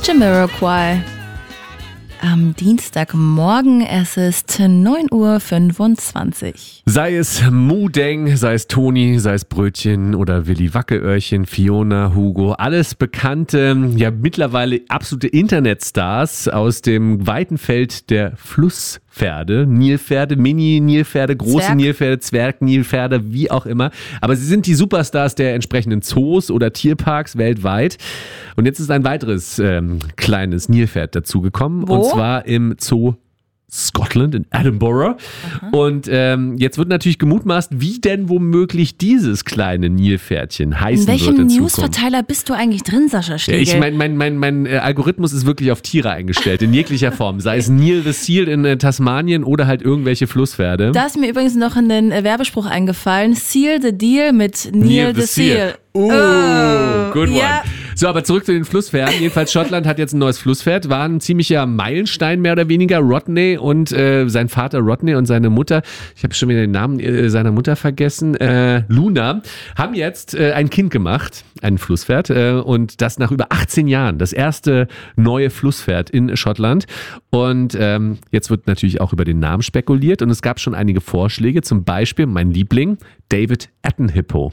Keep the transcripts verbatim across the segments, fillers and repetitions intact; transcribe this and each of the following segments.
Jamiroquai. Am Dienstagmorgen, es ist neun Uhr fünfundzwanzig. Sei es Mudeng, sei es Toni, sei es Brötchen oder Willi Wackelöhrchen, Fiona, Hugo, alles bekannte, ja mittlerweile absolute Internetstars aus dem weiten Feld der Flusspferde, Nilpferde, Mini-Nilpferde, große Zwerg. Nilpferde, Zwerg-Nilpferde, wie auch immer. Aber sie sind die Superstars der entsprechenden Zoos oder Tierparks weltweit. Und jetzt ist ein weiteres ähm, kleines Nilpferd dazugekommen. Wo? Und zwar im Zoo Scotland in Edinburgh. Aha. Und ähm, jetzt wird natürlich gemutmaßt, wie denn womöglich dieses kleine Nilpferdchen heißen In welchem wird in Newsverteiler bist du eigentlich drin, Sascha Schlegel? Ja, ich mein, mein, mein, mein äh, Algorithmus ist wirklich auf Tiere eingestellt, in jeglicher Form. Sei es Neil the Seal in äh, Tasmanien oder halt irgendwelche Flusspferde. Da ist mir übrigens noch ein äh, Werbespruch eingefallen. Seal the Deal mit Neil, the, the Seal. Seal. Oh, oh, good one. Ja. So, aber zurück zu den Flusspferden. Jedenfalls Schottland hat jetzt ein neues Flusspferd. War ein ziemlicher Meilenstein mehr oder weniger. Rodney und äh, sein Vater Rodney und seine Mutter, ich habe schon wieder den Namen äh, seiner Mutter vergessen, äh, Luna, haben jetzt äh, ein Kind gemacht, ein Flusspferd. Äh, und das nach über achtzehn Jahren. Das erste neue Flusspferd in Schottland. Und ähm, jetzt wird natürlich auch über den Namen spekuliert. Und es gab schon einige Vorschläge. Zum Beispiel mein Liebling, David Attenhippo.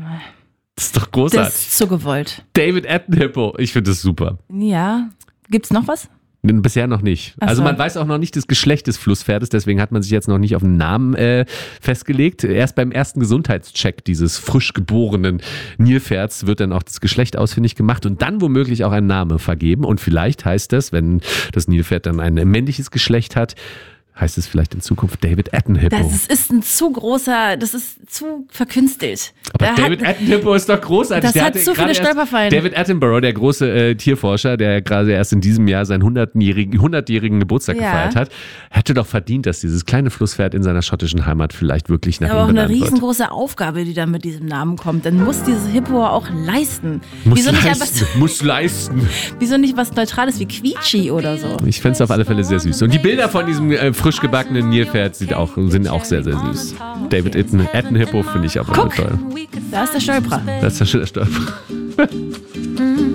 Das ist doch großartig. Das ist so gewollt. David Attenhippo. Ich finde das super. Ja. Gibt's noch was? Bisher noch nicht. Ach so. Also man weiß auch noch nicht das Geschlecht des Flusspferdes, deswegen hat man sich jetzt noch nicht auf den Namen äh, festgelegt. Erst beim ersten Gesundheitscheck dieses frisch geborenen Nilpferds wird dann auch das Geschlecht ausfindig gemacht und dann womöglich auch ein Name vergeben. Und vielleicht heißt das, wenn das Nilpferd dann ein männliches Geschlecht hat, heißt es vielleicht in Zukunft David Attenhippo. Das ist ein zu großer, das ist zu verkünstelt. Aber Da David hat, Attenhippo ist doch großartig. Das der hat hatte zu viele gerade erst- Stolperfallen. David Attenborough, der große äh, Tierforscher, der gerade erst in diesem Jahr seinen hundertjährigen, hundertjährigen Geburtstag Ja. gefeiert hat, hätte doch verdient, dass dieses kleine Flusspferd in seiner schottischen Heimat vielleicht wirklich nach aber ihm auch eine benannt wird. riesengroße Aufgabe, die dann mit diesem Namen kommt. Dann muss dieses Hippo auch leisten. Muss wieso, nicht leisten, einfach, muss leisten. wieso nicht was Neutrales wie Quietschi oder so? Ich fände es auf alle Fälle sehr süß. Und die Bilder von diesem äh, frisch gebackenen Nilpferd sieht auch, sind auch sehr, sehr süß. David Atten- Attenhippo finde ich aber Guck. toll. Da ist der Stolperer. Das ist der Stolper.